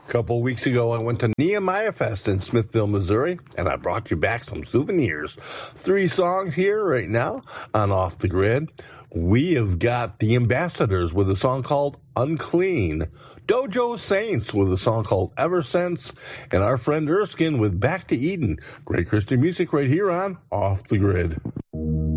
Couple weeks ago, I went to Nehemiah Fest in Smithville, Missouri, and I brought you back some souvenirs. 3 songs here right now on Off the Grid. We have got the Ambassadors with a song called Unclean, Dojo Saints with a song called Ever Since, and our friend Erskine with Back to Eden. Great Christian music right here on Off the Grid.